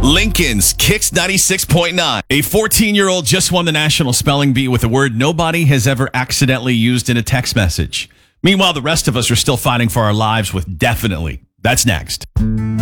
Lincoln's Kicks 96.9. A 14-year-old just won the National Spelling Bee with a word nobody has ever accidentally used in a text message. Meanwhile, the rest of us are still fighting for our lives with definitely. That's next.